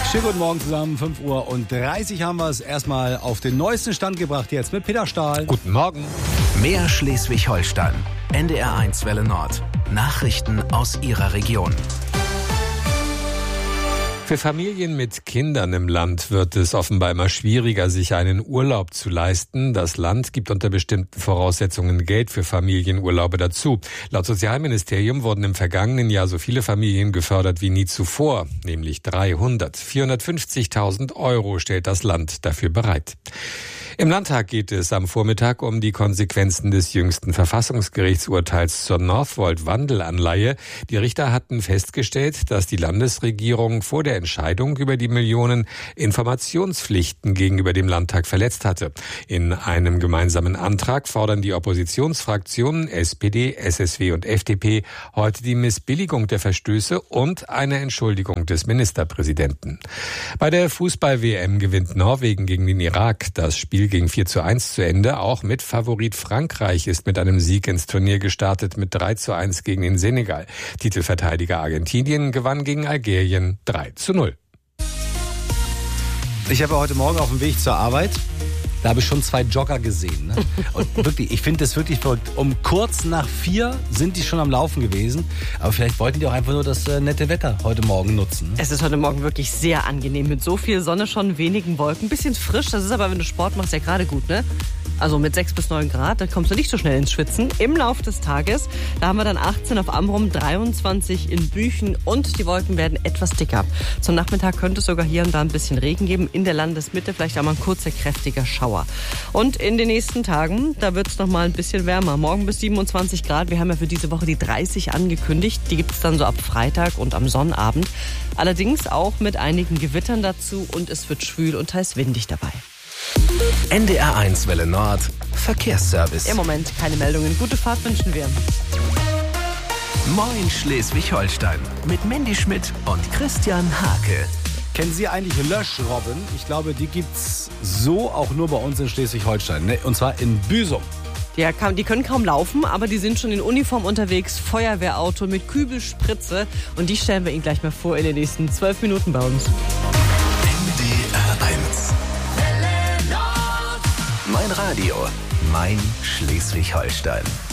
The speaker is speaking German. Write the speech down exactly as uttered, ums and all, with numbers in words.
Schönen guten Morgen zusammen, fünf Uhr und dreißig haben wir es erstmal auf den neuesten Stand gebracht, jetzt mit Peter Stahl. Guten Morgen. Mehr Schleswig-Holstein. N D R eins Welle Nord. Nachrichten aus Ihrer Region. Für Familien mit Kindern im Land wird es offenbar immer schwieriger, sich einen Urlaub zu leisten. Das Land gibt unter bestimmten Voraussetzungen Geld für Familienurlaube dazu. Laut Sozialministerium wurden im vergangenen Jahr so viele Familien gefördert wie nie zuvor, nämlich dreihundert. vierhundertfünfzigtausend Euro stellt das Land dafür bereit. Im Landtag geht es am Vormittag um die Konsequenzen des jüngsten Verfassungsgerichtsurteils zur Northvolt-Wandelanleihe. Die Richter hatten festgestellt, dass die Landesregierung vor der Entscheidung über die Millionen Informationspflichten gegenüber dem Landtag verletzt hatte. In einem gemeinsamen Antrag fordern die Oppositionsfraktionen S P D, S S W und F D P heute die Missbilligung der Verstöße und eine Entschuldigung des Ministerpräsidenten. Bei der Fußball-W M gewinnt Norwegen gegen den Irak. Das Spiel ging vier zu eins zu Ende. Auch mit Favorit Frankreich ist mit einem Sieg ins Turnier gestartet mit drei zu eins gegen den Senegal. Titelverteidiger Argentinien gewann gegen Algerien drei zu null. Ich habe heute Morgen auf dem Weg zur Arbeit, da habe ich schon zwei Jogger gesehen. Ne? Und wirklich, ich finde das wirklich verrückt. Um kurz nach vier sind die schon am Laufen gewesen. Aber vielleicht wollten die auch einfach nur das äh, nette Wetter heute Morgen nutzen. Ne? Es ist heute Morgen wirklich sehr angenehm. Mit so viel Sonne schon, wenigen Wolken. Ein bisschen frisch, das ist aber, wenn du Sport machst, ja gerade gut, ne? Also mit sechs bis neun Grad, da kommst du nicht so schnell ins Schwitzen. Im Lauf des Tages, da haben wir dann achtzehn auf Amrum, dreiundzwanzig in Büchen und die Wolken werden etwas dicker. Zum Nachmittag könnte es sogar hier und da ein bisschen Regen geben. In der Landesmitte vielleicht auch mal ein kurzer, kräftiger Schauer. Und in den nächsten Tagen, da wird es noch mal ein bisschen wärmer. Morgen bis siebenundzwanzig Grad. Wir haben ja für diese Woche die dreißig angekündigt. Die gibt es dann so ab Freitag und am Sonnabend. Allerdings auch mit einigen Gewittern dazu und es wird schwül und teils windig dabei. N D R eins Welle Nord. Verkehrsservice. Im Moment keine Meldungen. Gute Fahrt wünschen wir. Moin Schleswig-Holstein. Mit Mandy Schmidt und Christian Hake. Kennen Sie eigentlich Löschrobben? Ich glaube, die gibt's so auch nur bei uns in Schleswig-Holstein. Ne? Und zwar in Büsum. Ja, die können kaum laufen, aber die sind schon in Uniform unterwegs. Feuerwehrauto mit Kübelspritze. Und die stellen wir Ihnen gleich mal vor in den nächsten zwölf Minuten bei uns. N D R eins. Mein Radio, mein Schleswig-Holstein.